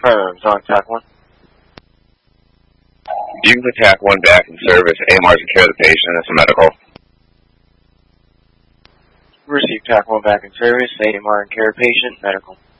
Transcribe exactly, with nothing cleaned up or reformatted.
Affirms on TAC one. Use the TAC one back in service. A M R to care of the patient. That's a medical. Receive TAC one back in service. A M R and care patient. Medical.